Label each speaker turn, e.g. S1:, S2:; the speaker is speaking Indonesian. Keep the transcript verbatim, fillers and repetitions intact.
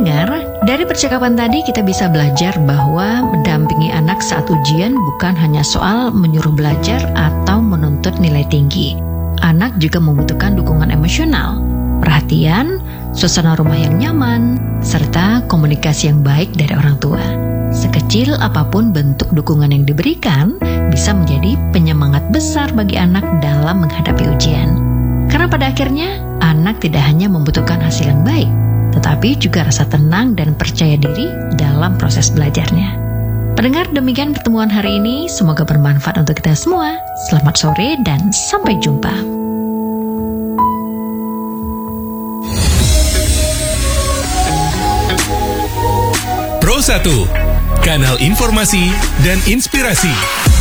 S1: pendengar, dari percakapan tadi kita bisa belajar bahwa mendampingi anak saat ujian bukan hanya soal menyuruh belajar atau menuntut nilai tinggi. Anak juga membutuhkan dukungan emosional, perhatian, suasana rumah yang nyaman, serta komunikasi yang baik dari orang tua. Sekecil apapun bentuk dukungan yang diberikan, bisa menjadi penyemangat besar bagi anak dalam menghadapi ujian. Karena pada akhirnya, anak tidak hanya membutuhkan hasil yang baik, tetapi juga rasa tenang dan percaya diri dalam proses belajarnya. Pendengar, demikian pertemuan hari ini. Semoga bermanfaat untuk kita semua. Selamat sore dan sampai jumpa.
S2: Pro satu, kanal informasi dan inspirasi.